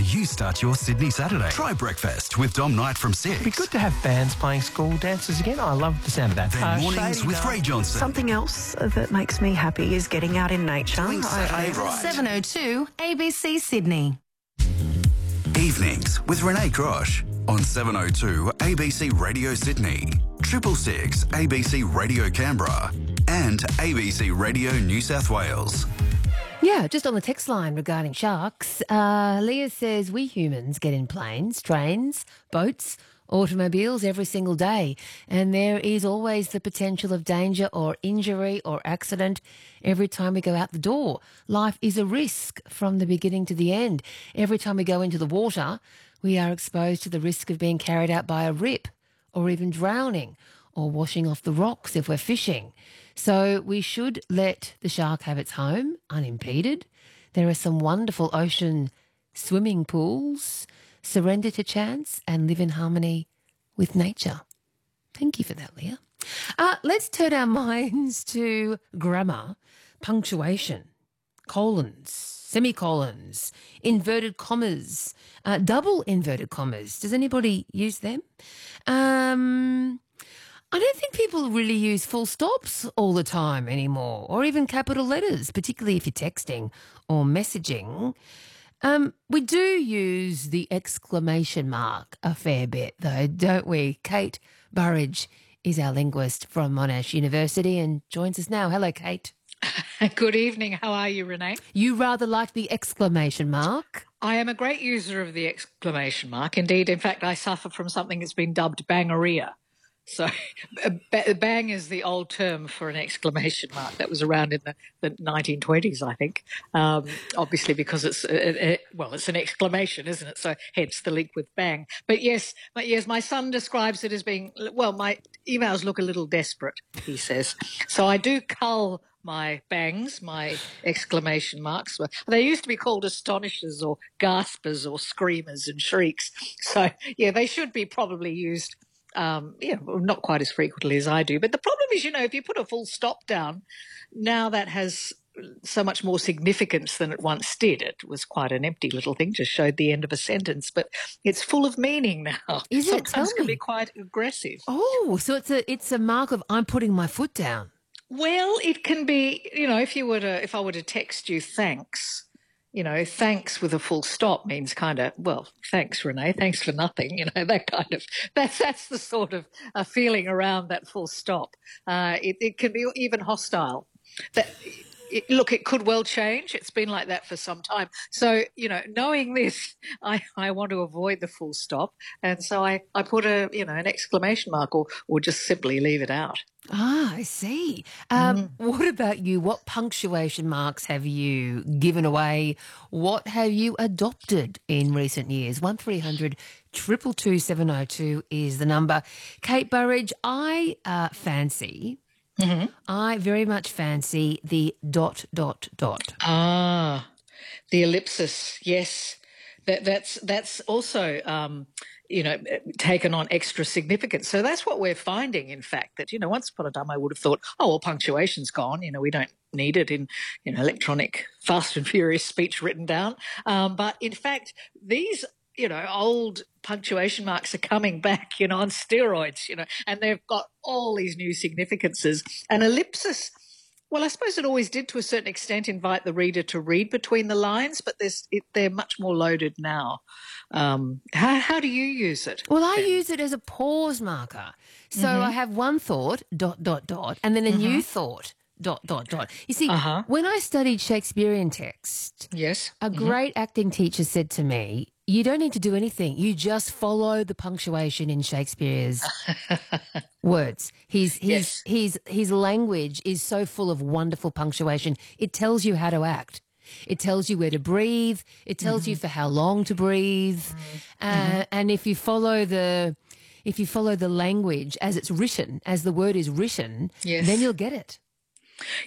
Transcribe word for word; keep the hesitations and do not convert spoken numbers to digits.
you start your Sydney Saturday. Try breakfast with Dom Knight from six. It'd be good to have bands playing school dances again. I love the sound of that. Then Uh, mornings Shady with Dog. Ray Johnson. Something else that makes me happy is getting out in nature. Doing Saturday right. seven oh two A B C Sydney. Evenings with Renee Grosh on seven oh two A B C Radio Sydney, triple six A B C Radio Canberra, and A B C Radio New South Wales. Yeah, just on the text line regarding sharks, uh, Leah says we humans get in planes, trains, boats, automobiles every single day, and there is always the potential of danger or injury or accident every time we go out the door. Life is a risk from the beginning to the end. Every time we go into the water, we are exposed to the risk of being carried out by a rip or even drowning or washing off the rocks if we're fishing. So we should let the shark have its home unimpeded. There are some wonderful ocean swimming pools. Surrender to chance and live in harmony with nature. Thank you for that, Leah. Uh, let's turn our minds to grammar, punctuation, colons, semicolons, inverted commas, uh, double inverted commas. Does anybody use them? Um... I don't think people really use full stops all the time anymore, or even capital letters, particularly if you're texting or messaging. Um, we do use the exclamation mark a fair bit, though, don't we? Kate Burridge is our linguist from Monash University and joins us now. Hello, Kate. Good evening. How are you, Renee? You rather like the exclamation mark? I am a great user of the exclamation mark. Indeed, in fact, I suffer from something that's been dubbed bangeria. So bang is the old term for an exclamation mark that was around in the, the nineteen twenties, I think, um, obviously because it's, it, it, well, it's an exclamation, isn't it? So hence the link with bang. But yes, but yes, my son describes it as being, well, my emails look a little desperate, he says. So I do cull my bangs, my exclamation marks. They used to be called astonishers or gaspers or screamers and shrieks. So, yeah, they should be probably used Um, yeah, well, not quite as frequently as I do. But the problem is, you know, if you put a full stop down, now that has so much more significance than it once did. It was quite an empty little thing, just showed the end of a sentence, but it's full of meaning now. Is it? Sometimes Tell can me. be quite aggressive. Oh, so it's a it's a mark of I'm putting my foot down. Well, it can be, you know, if you were to, if I were to text you thanks, you know, thanks with a full stop means kind of, well, thanks, Renee, thanks for nothing, you know, that kind of, that's that's the sort of uh, feeling around that full stop. Uh, it, it can be even hostile. That, it, look, it could well change. It's been like that for some time. So, you know, knowing this, I, I want to avoid the full stop. And so I, I put a, you know, an exclamation mark or, or just simply leave it out. Ah, I see. Um, mm. What about you? What punctuation marks have you given away? What have you adopted in recent years? one three hundred two two two seven oh two is the number. Kate Burridge, I uh, fancy, mm-hmm. I very much fancy the dot, dot, dot. Ah, the ellipsis, yes. That, that's, that's also... Um, you know, taken on extra significance. So that's what we're finding, in fact, that, you know, once upon a time I would have thought, oh, well, punctuation's gone. You know, we don't need it in, you know, electronic fast and furious speech written down. Um, but in fact, these, you know, old punctuation marks are coming back, you know, on steroids, you know, and they've got all these new significances. And ellipsis, well, I suppose it always did to a certain extent invite the reader to read between the lines, but there's, it, they're much more loaded now. Um, how, how do you use it? Well, I use it as a pause marker. So mm-hmm. I have one thought, dot, dot, dot, and then a mm-hmm. new thought, dot, dot, dot. You see, uh-huh. when I studied Shakespearean text, yes, a mm-hmm. great acting teacher said to me, you don't need to do anything. You just follow the punctuation in Shakespeare's words. His his yes. his his language is so full of wonderful punctuation. It tells you how to act. It tells you where to breathe. It tells mm-hmm. you for how long to breathe. Mm-hmm. Uh, mm-hmm. And if you follow the if you follow the language as it's written, as the word is written, yes. then you'll get it.